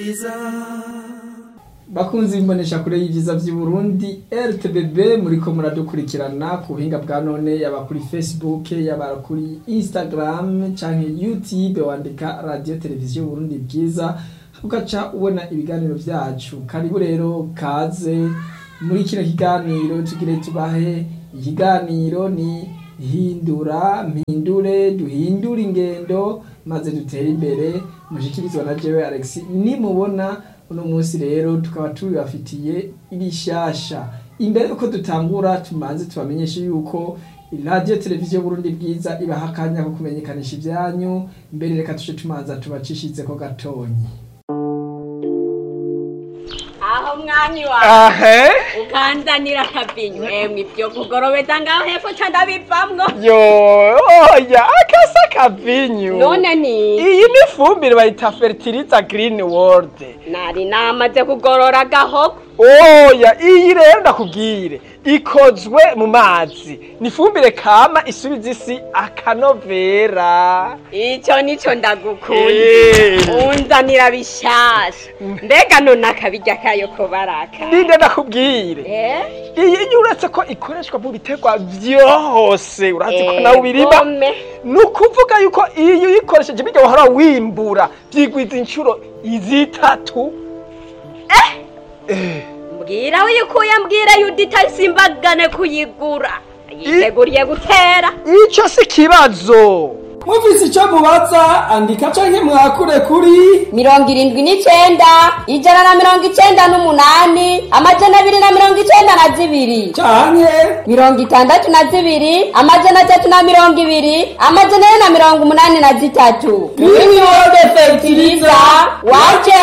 Bakunzi imbonesha kure y'ivyiza vy'i Burundi RTBB muriko muradukurikirana ku buhinga bwa none yaba kuri Facebook yaba kuri Instagram canke YouTube wandika radio televiziyo Burundi bwiza ugaca ubona ibiganiro vyacu. Karibu rero kaze muri kino kiganiro tugire tubahe ikiganiro ni mpindure duhindure ingendo maze dutere imbere. Mushikirizwa na jewe Alex nimubona uno munsi rero tukaba tubafitiye ibishasha. Imbere uko dutangura tumanze tubamenyeshe yuko radio televiziyo Burundi bwiza ibahakanya ko kumenyekanisha ivyanyu. Mbere reka tuje tumanza tubacishize ko gatonyi. Aho mwami wawe ukanzanira akabinyu ibyo kugorobeta ngaho hepfo ndabivamwo oya akasa akabinyu none ni iyi ni ifumbire bayita fertilizer green world nari namaze kugorora gahoko. oya iyi rero ndakubwire ikozwe mu mazi ni ifumbire kama isubiza isi akanovera. Ico nico ndagukunda unzanira bishasha mbega none akabirya kayo ko baraka ninde ndakubwire iyi uretse ko ikoreshwa mu biterwa vyose urazi ko nawe ubirima nukuvuga yuko iyo uyikoresheje bijya wahora wimbura vyigwiza incuro izitatu. mbwira uyikuye mbwira yudita simbagane kuyigura yiteguriye gutera. Ico si kibazo. Mufise ico mubaza andika canke mwakure kuri 79 198 amajana 292 canke 62 amajana 320 amajana 483 Greenwood Fertilizer wache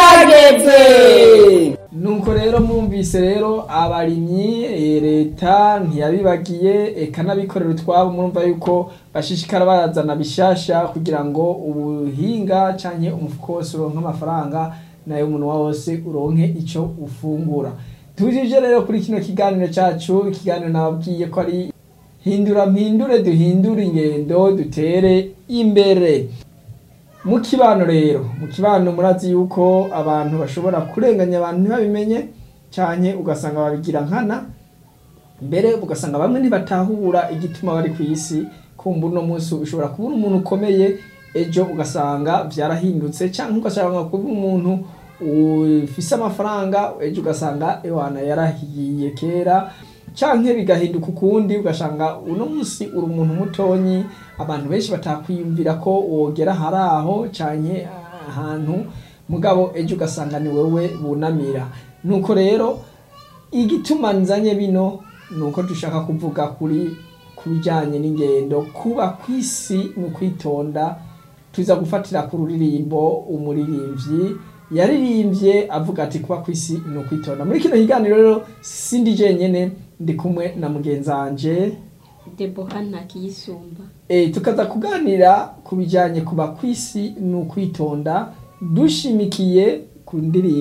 ageze. Nuko rero mwumvise rero abarimyi leta ntiyabibagiye eka nabikorera utwabo murumva yuko bashishikara barazana bishasha kugira ngo ubuhinga canke umufuko wose uronke amafaranga nayo umuntu wose uronke ico ufungura. Tujije rero kuri kino kiganiro cacu, ikiganiro nababwiye ko ari mpindure duhindure ingendo dutere imbere. Mu kibano rero murazi yuko abantu bashobora kurenganya abantu ntibabimenye canke ugasanga babigira nkana mbere ugasanga bamwe ntibatahura igituma bari ku isi. Kumva uno munsi ushobora kubura umuntu ukomeye ejo ugasanga vyarahindutse canke ugasanga kubura umuntu ufise amafaranga ejo ugasanga ewana yarahiye kera canke bigahinduka ukundi ugasanga uno munsi uri umuntu mutonyi abantu benshi batakwiyumvira ko wogera haraho canke ahantu mugabo ejo ugasanga ni wewe bunamira. Nuko rero igituma nzanye bino nuko dushaka kuvuga kuri kubijanye n'ingendo kuba kwisi no kwitonda. Tuza gufatira ku ruririmbo umuririmbyi yaririmbye avuga ati kuba kwisi no kwitonda. Muri kino kiganiro rero sindi jenyene ndi kumwe na mugenzanje Debora Ntakiyisumba. Tukaza kuganira kubijanye kuba kwisi no kwitonda dushimikiye ku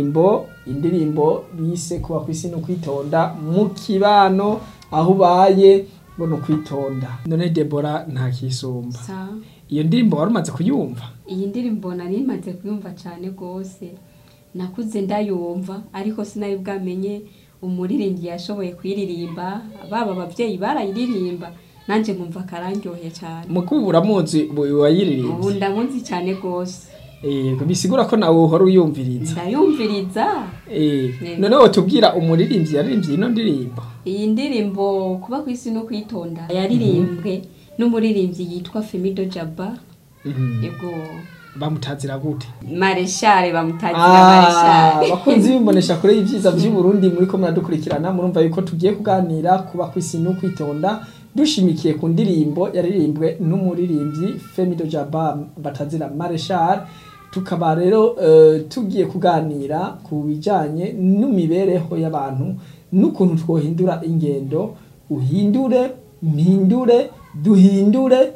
indirimbo bise kuba kwisi no kwitonda mu kibano aho ubaye ngo no kwitonda. None Debora Ntakiyisumba, iyo ndirimbo warumaze kuyumva? Iyi ndirimbo nari maze kuyumva cyane gose, nakuze ndayumva ariko sinari bwamenye umuririmbyi yashoboye kwiririmba. Baba abavyeyi barayiririmba nanje nkumva karandyohe cyane. Mukubura muzi wayiririmba? Ubu ndamuzi cyane gose. Bisigura ko nawe uhora uyumviriza? Ndayumviriza. None wotubwira umuririmbyi yaririmbye ino ndirimbo? Iyi ndirimbo kuba kwisi no kwitonda yaririmbwe n'umuririmbyi yitwa Femido Jaba. Ego bamutazira gute? Mareshare bamutazira Mareshare. Bakunzi bimbonesha kure y'ivyiza vy'u Burundi muri ko muradukurikirana murumva yuko tugiye kuganira kuba kwisi no kwitonda dushimikiye ku ndirimbo yaririmbwe n'umuririmbyi Femido Jaba batazira Mareshare. Tukaba rero tugiye kuganira ku bijanye n'imibereho y'abantu n'ukuntu twohindura ingendo. Uhindure, mpindure, duhindure.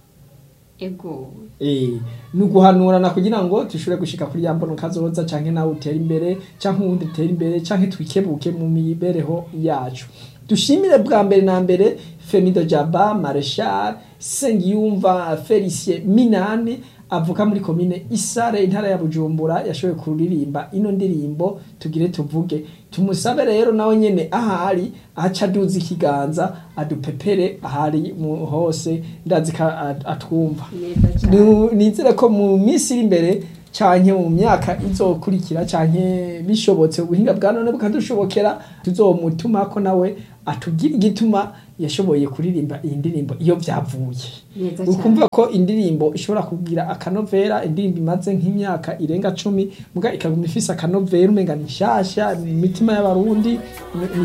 Ego nuguhanurana kugira ngo tushobore gushika kuri yambono kazoza canke nawe utera imbere canke uwundi utera imbere canke twikebuke mu mibereho yacu. Dushimire bwa mbere na mbere Femido Jaba, Mareshare, Sengiyumva, Felicien Minani avuka muri komine Isare intara ya Bujumbura yashoboye kuririmba ino ndirimbo tugire tuvuge. Tumusabe rero nawe nyene ahari aca duza ikiganza adupepere ahari hose ndazi ka atwumva. Nizere ko mu minsi iri imbere canke mu myaka izokurikira canke bishobotse ubuhinga bwa none bukadushobokera tuzomutuma ko nawe atubwira igituma yashoboye kuririmba iyi ndirimbo iyo byavuye. Ukumva ko indirimbo ishobora kugira akanovera, indirimbo imaze nk'imyaka irenga 10 muga ikaguma ifise akanovera umenga nishasha imitima y'abarundi.